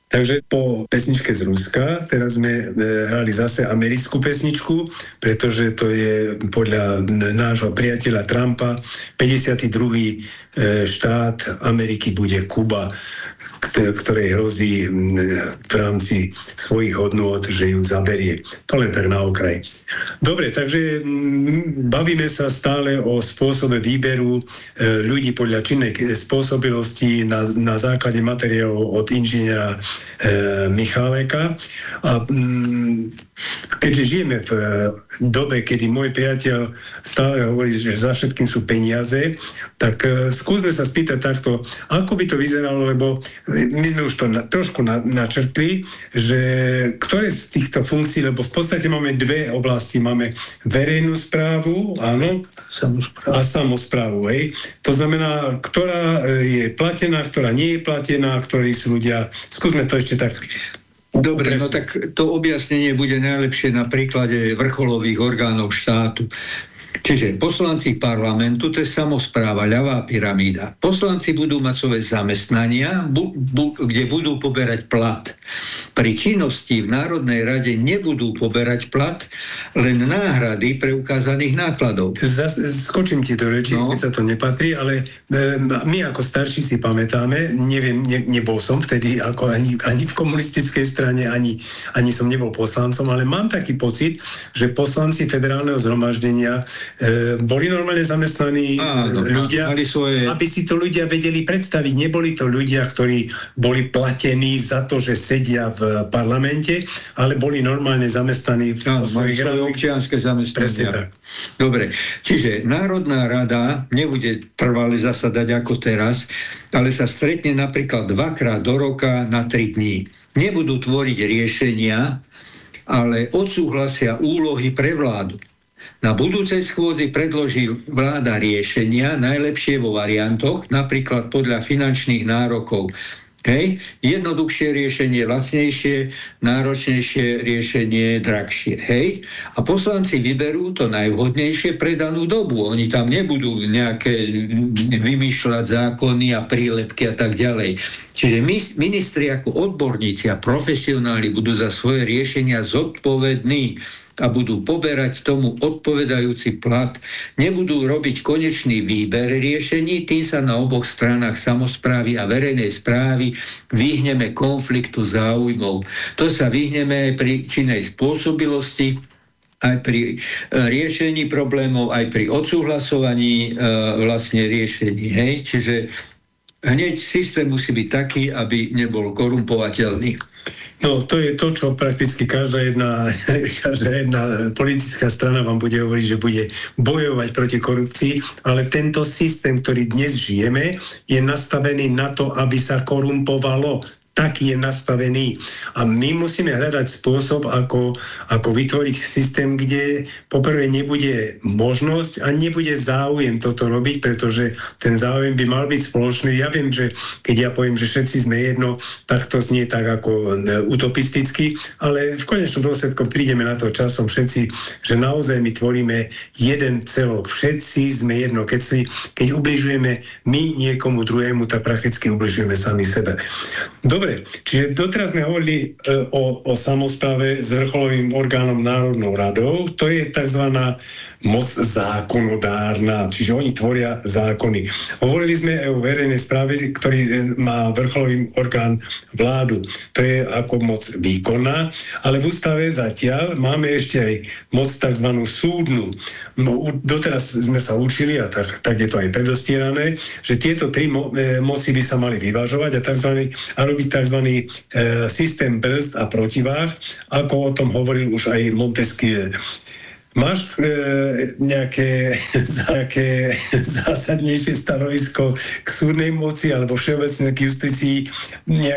Takže po pesničke z Ruska, teraz sme hrali zase americkú pesničku, pretože to je podľa nášho priateľa Trumpa 52. štát Ameriky bude Kuba, ktorej hrozí v rámci svojich hodnôt, že ju zaberie. To len tak na okraj. Dobre, takže bavíme sa stále o spôsobe výberu ľudí podľa činnej spôsobilosti na základe materiálov od inžiniera Michaleka. A keďže žijeme v dobe, kedy môj priateľ stále hovorí, že za všetkým sú peniaze, tak skúsme sa spýtať takto, ako by to vyzeralo, lebo my sme už to trošku načrtli, že ktoré z týchto funkcií, lebo v podstate máme dve oblasti, máme verejnú správu, áno, a samosprávu, hej. To znamená, ktorá je platená, ktorá nie je platená, ktorí sú ľudia. Skúsme to ešte tak. Dobre, no tak to objasnenie bude najlepšie na príklade vrcholových orgánov štátu. Čiže poslanci parlamentu, to je samospráva, ľavá pyramída. Poslanci budú mať svoje zamestnania, kde budú poberať plat. Pri činnosti v Národnej rade nebudú poberať plat, len náhrady preukázaných nákladov. Skočím ti do reči, keď sa to nepatrí, ale my ako starší si pamätáme, neviem, nebol som vtedy ako ani v komunistickej strane, ani som nebol poslancom, ale mám taký pocit, že poslanci federálneho zhromaždenia boli normálne zamestnaní ľudia, aby si to ľudia vedeli predstaviť. Neboli to ľudia, ktorí boli platení za to, že sedia v parlamente, ale boli normálne zamestnaní v svojich občianske zamestnania. Dobre, čiže Národná rada nebude trvale zasadať ako teraz, ale sa stretne napríklad 2-krát do roka na 3 dní. Nebudú tvoriť riešenia, ale odsúhlasia úlohy pre vládu. Na budúcej schôdzi predloží vláda riešenia, najlepšie vo variantoch, napríklad podľa finančných nárokov. Hej? Jednoduchšie riešenie, lacnejšie, náročnejšie riešenie, drahšie. Hej? A poslanci vyberú to najvhodnejšie pre danú dobu. Oni tam nebudú nejaké vymýšľať zákony a prílepky a tak ďalej. Čiže ministri ako odborníci a profesionáli budú za svoje riešenia zodpovední a budú poberať tomu odpovedajúci plat. Nebudú robiť konečný výber riešení, tým sa na oboch stranách samosprávy a verejnej správy vyhneme konfliktu záujmov. To sa vyhneme aj pri činnej spôsobilosti, aj pri riešení problémov, aj pri odsúhlasovaní vlastne riešení. Hej? Čiže hneď systém musí byť taký, aby nebol korumpovateľný. No, to je to, čo prakticky každá jedna politická strana vám bude hovoriť, že bude bojovať proti korupcii, ale tento systém, ktorý dnes žijeme, je nastavený na to, aby sa korumpovalo. Tak je nastavený. A my musíme hľadať spôsob, ako vytvoriť systém, kde poprvé nebude možnosť a nebude záujem toto robiť, pretože ten záujem by mal byť spoločný. Ja viem, že keď ja poviem, že všetci sme jedno, tak to znie tak ako utopisticky, ale v konečnom dôsledku prídeme na to časom všetci, že naozaj my tvoríme jeden celok. Všetci sme jedno. Keď ubližujeme my niekomu druhému, tak prakticky ubližujeme sami sebe. Dobre, čiže doteraz sme hovorili o samospráve s vrcholovým orgánom Národnou radou. To je tzv. Moc zákonodárna, čiže oni tvoria zákony. Hovorili sme aj o verejnej správe, ktorý má vrcholový orgán vládu. To je ako moc výkonná, ale v ústave zatiaľ máme ešte aj moc tzv. Súdnu. Doteraz sme sa učili, a tak je to aj predostierané, že tieto tri moci by sa mali vyvažovať a robiť tzv. Systém brzd a protiváh, ako o tom hovoril už aj Montesquieu. Máš nejaké zásadnejšie stanovisko k súdnej moci alebo všeobecne k justícii,